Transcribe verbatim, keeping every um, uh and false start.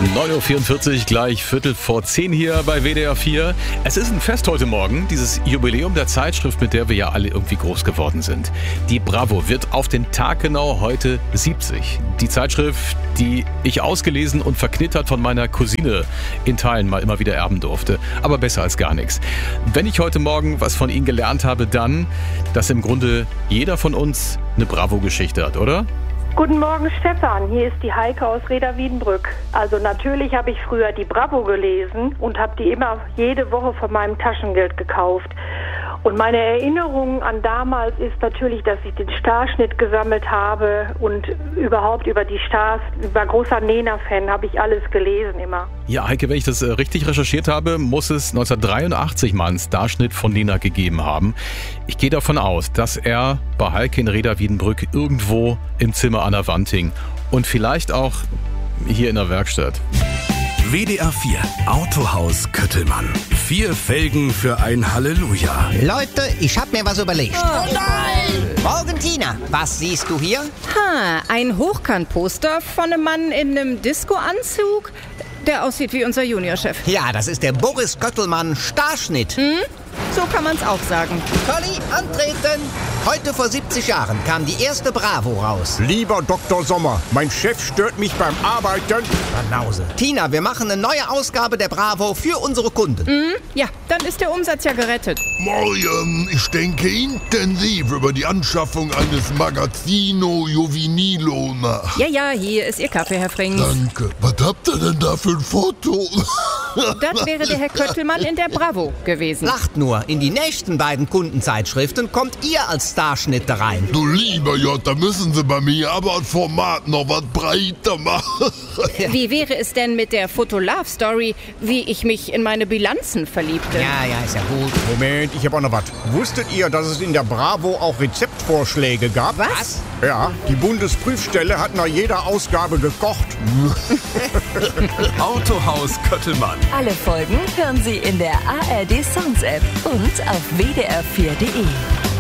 neun Uhr vierundvierzig, gleich Viertel vor zehn hier bei W D R vier. Es ist ein Fest heute Morgen, dieses Jubiläum der Zeitschrift, mit der wir ja alle irgendwie groß geworden sind. Die Bravo wird auf den Tag genau heute siebzig. Die Zeitschrift, die ich ausgelesen und verknittert von meiner Cousine in Teilen mal immer wieder erben durfte. Aber besser als gar nichts. Wenn ich heute Morgen was von Ihnen gelernt habe, dann, dass im Grunde jeder von uns eine Bravo-Geschichte hat, oder? Guten Morgen, Stefan. Hier ist die Heike aus Reda-Wiedenbrück. Also natürlich habe ich früher die Bravo gelesen und habe die immer jede Woche von meinem Taschengeld gekauft. Und meine Erinnerung an damals ist natürlich, dass ich den Starschnitt gesammelt habe und überhaupt über die Stars, ich war großer Nena-Fan, habe ich alles gelesen immer. Ja, Heike, wenn ich das äh, richtig recherchiert habe, muss es neunzehnhundertdreiundachtzig mal einen Starschnitt von Nena gegeben haben. Ich gehe davon aus, dass er bei Heike in Reda-Wiedenbrück irgendwo im Zimmer an der Wand hing und vielleicht auch hier in der Werkstatt. W D R vier Autohaus Köttelmann. Vier Felgen für ein Halleluja. Leute, ich hab mir was überlegt. Oh nein! Morgen, Tina. Was siehst du hier? Ha, ein Hochkantposter von einem Mann in einem Disco-Anzug, der aussieht wie unser Juniorchef. Ja, das ist der Boris Köttelmann Starschnitt. Hm? So kann man's auch sagen. Conny, antreten! Heute vor siebzig Jahren kam die erste Bravo raus. Lieber Doktor Sommer, mein Chef stört mich beim Arbeiten. Banause. Tina, wir machen eine neue Ausgabe der Bravo für unsere Kunden. Hm? Ja, dann ist der Umsatz ja gerettet. Morgen, ich denke intensiv über die Anschaffung eines Magazino Jovinilo nach. Ja, ja, hier ist Ihr Kaffee, Herr Frings. Danke. Was habt ihr denn da für ein Foto? Das wäre der Herr Köttelmann in der Bravo gewesen. Lacht nur, in die nächsten beiden Kundenzeitschriften kommt ihr als Starschnitt da rein. Du lieber J, da müssen sie bei mir aber das Format noch was breiter machen. Wie wäre es denn mit der Foto-Love-Story, wie ich mich in meine Bilanzen verliebte? Ja, ja, ist ja gut. Moment, ich habe auch noch was. Wusstet ihr, dass es in der Bravo auch Rezeptvorschläge gab? Was? Ja, die Bundesprüfstelle hat nach jeder Ausgabe gekocht. Autohaus Köttelmann. Alle Folgen hören Sie in der A R D Sounds App und auf w d r vier punkt d e.